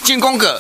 进攻个。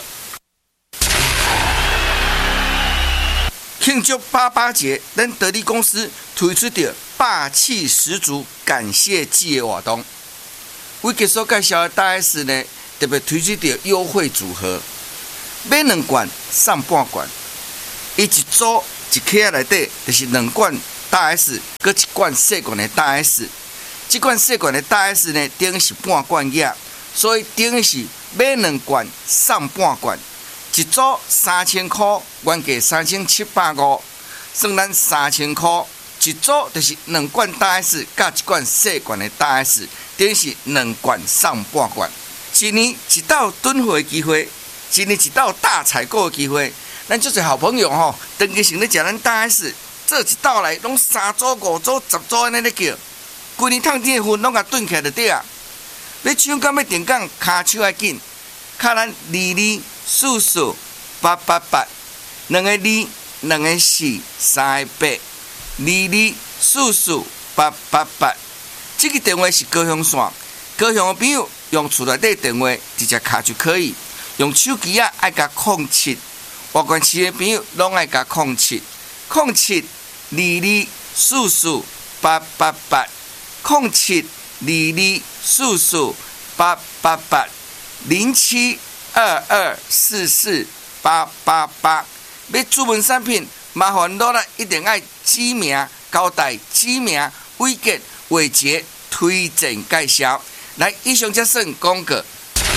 庆祝88节，咱得力公司推出着霸气十足感谢季的活动。为结束介绍的大 S 呢，特别推出着优惠组合，买2罐送半罐，伊一组一盒内底就是2罐大 S， 搁1罐细罐的大 S。这罐细罐的大 S 呢，等于是半罐液，所以等于是买2罐送半罐。一组3000块，原价3750，算咱3000块。一组就是2罐大 S 加1罐细罐的大 S， 等于是2罐送半罐。一年一道囤货的机会，一年一道大采购的机会。咱足侪好朋友吼，长期成咧食咱大 S， 做一道来拢3组、5组、10组安尼咧叫，规年趁钱的份拢甲囤起来就对啊。要抢到要定岗，骹手要紧，卡咱22448882个2、2个4、3个8。22448882，这个电话是高雄线，高雄的朋友用厝内底电话直接卡就可以，用手机啊爱加07，外县市的朋友拢爱加072244888072244888，要注文产品。麻烦落来一定要指名交代，指名、伟杰、伟杰推荐介绍。来，以上才算广告。